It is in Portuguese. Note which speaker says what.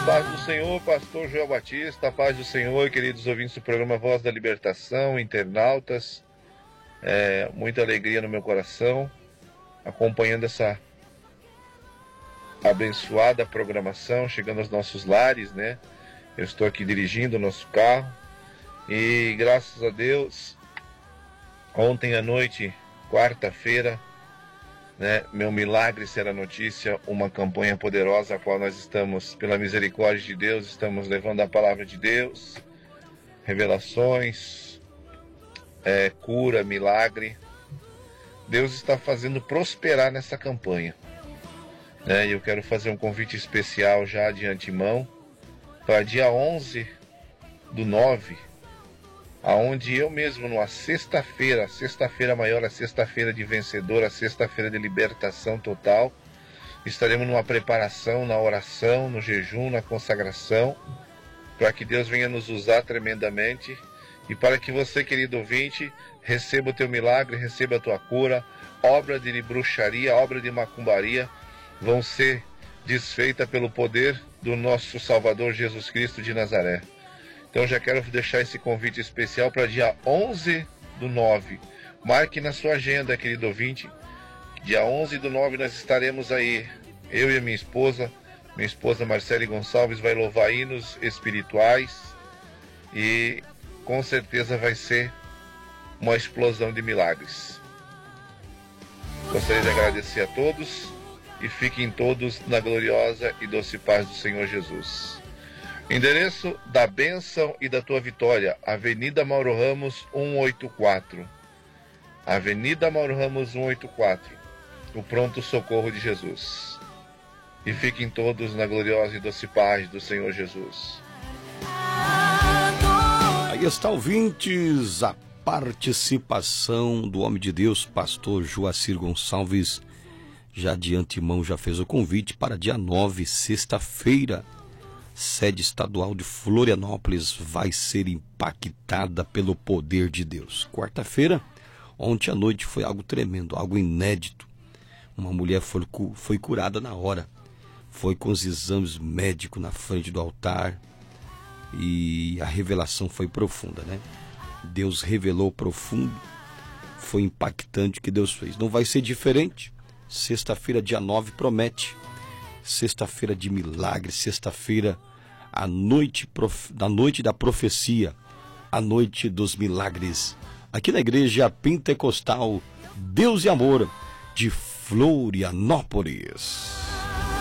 Speaker 1: Paz do Senhor, pastor Joel Batista, paz do Senhor, queridos ouvintes do programa Voz da Libertação, internautas, muita alegria no meu coração, acompanhando essa abençoada programação, chegando aos nossos lares, né? Eu estou aqui dirigindo o nosso carro e graças a Deus, ontem à noite, quarta-feira, né, meu milagre será notícia, uma campanha poderosa a qual nós estamos, pela misericórdia de Deus, estamos levando a palavra de Deus, revelações, cura, milagre. Deus está fazendo prosperar nessa campanha, né? E eu quero fazer um convite especial já de antemão para dia 11/9, aonde eu mesmo, numa sexta-feira, a sexta-feira maior, a sexta-feira de vencedor, a sexta-feira de libertação total, estaremos numa preparação, na oração, no jejum, na consagração, para que Deus venha nos usar tremendamente e para que você, querido ouvinte, receba o teu milagre, receba a tua cura, obra de bruxaria, obra de macumbaria, vão ser desfeitas pelo poder do nosso Salvador Jesus Cristo de Nazaré. Então já quero deixar esse convite especial para dia 11/9. Marque na sua agenda, querido ouvinte. Dia 11/9 nós estaremos aí, eu e a minha esposa Marcele Gonçalves vai louvar hinos espirituais e com certeza vai ser uma explosão de milagres. Gostaria de agradecer a todos e fiquem todos na gloriosa e doce paz do Senhor Jesus. Endereço da bênção e da tua vitória, Avenida Mauro Ramos 184. Avenida Mauro Ramos 184, o pronto socorro de Jesus. E fiquem todos na gloriosa e doce paz do Senhor Jesus.
Speaker 2: Aí está, ouvintes, a participação do homem de Deus, pastor Joacir Gonçalves. Já de antemão já fez o convite para dia 9, sexta-feira. Sede estadual de Florianópolis vai ser impactada pelo poder de Deus. Quarta-feira, ontem à noite, foi algo tremendo, algo inédito. Uma mulher foi curada na hora. Foi com os exames médicos na frente do altar. E a revelação foi profunda, né? Deus revelou profundo. Foi impactante o que Deus fez. Não vai ser diferente. Sexta-feira, dia 9, promete. Sexta-feira de milagre, sexta-feira, a noite da profecia, a noite dos milagres, aqui na Igreja Pentecostal Deus e Amor de Florianópolis.